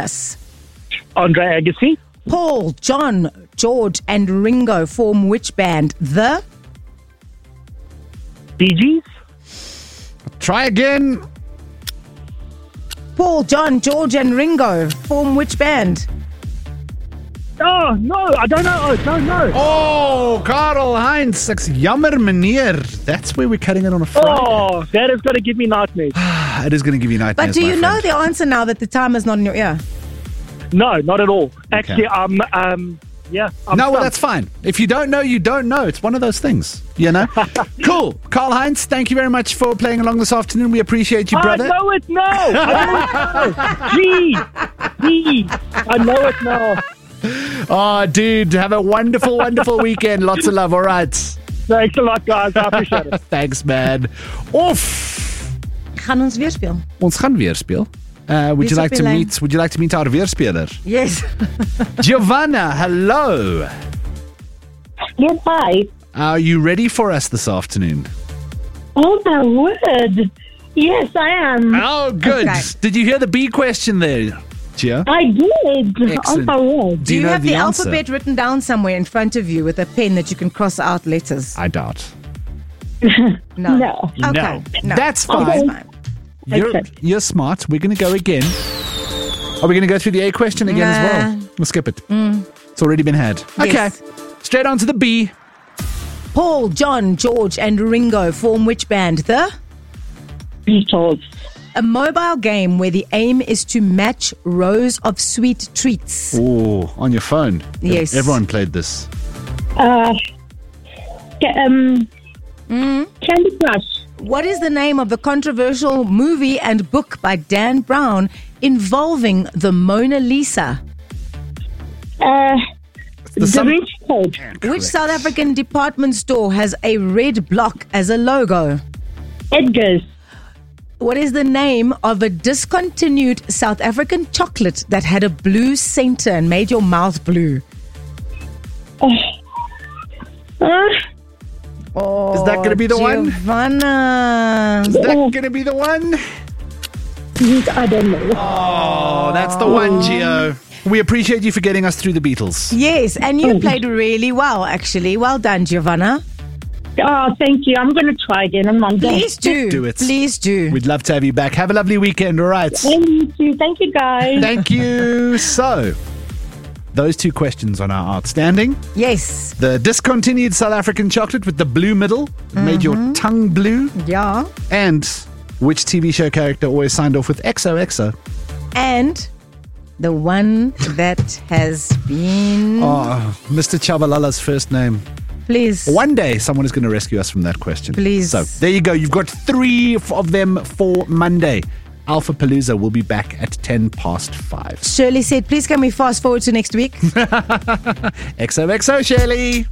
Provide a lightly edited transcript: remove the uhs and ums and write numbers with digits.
us. Andre Agassi. Paul, John, George, and Ringo form which band? The Bee Gees. Try again. Paul, John, George, and Ringo form which band? Oh, no, I don't know. Oh, don't know. Oh, Karl Heinz. Ek's jammer, meneer. That's where we're cutting it on a Friday. Oh, that is going to give me nightmares. It is going to give you nightmares. But do you my know friend. the answer now that the timer's not in your ear? No, not at all. Actually, I'm No, well, stumped. that's fine. If you don't know, you don't know. It's one of those things, you know? Cool. Karl Heinz, thank you very much for playing along this afternoon. We appreciate you, brother. I know it now. Gee, I know it now. Oh, dude, have a wonderful, wonderful weekend. Lots of love, all right? Thanks a lot, guys. I appreciate it. Thanks, man. Off. Gaan ons weer speel? Ons gaan weer speel. Would you like to meet our weerspeler? Yes. Giovanna, hello. Yes, hi. Are you ready for us this afternoon? Oh, my word. Yes, I am. Oh, good. Okay. Did you hear the B question there, Gia? I did. Excellent. Oh, my word. Do you you know have the answer? alphabet written down somewhere in front of you with a pen that you can cross out letters? I doubt. No. No. Okay. No. That's That's fine. fine. You're smart. We're going to go again. Are we going to go through the A question again as well? We'll skip it. It's already been had. Okay. Yes. Straight on to the B. Paul, John, George, and Ringo form which band? The Beatles. a mobile game where the aim is to match rows of sweet treats. Oh, on your phone. Yes. Everyone played this. Candy Crush. What is the name of the controversial movie and book by Dan Brown involving the Mona Lisa? Da sum- Vinci Code. Which South African department store has a red block as a logo? Edgar's. What is the name of a discontinued South African chocolate that had a blue center and made your mouth blue? Oh, Is that going to be the one? Giovanna. Is that going to be the one? I don't know. Oh, that's the one, Gio. We appreciate you for getting us through the Beatles. Yes, and you played really well, actually. Well done, Giovanna. Oh, thank you. I'm going to try again on Monday. Please do. Do it. Please do. We'd love to have you back. Have a lovely weekend, all right? And you too. Thank you, guys. Thank you. So, those two questions are now outstanding. Yes. The discontinued South African chocolate with the blue middle that made your tongue blue. Yeah. And which TV show character always signed off with XOXO? And the one that has been... Oh, Mr. Chabalala's first name. Please. One day, someone is going to rescue us from that question. Please. So, there you go. You've got 3 of them for Monday. Alpha Palooza will be back at 5:10. Shirley said, please can we fast forward to next week? XOXO, Shirley.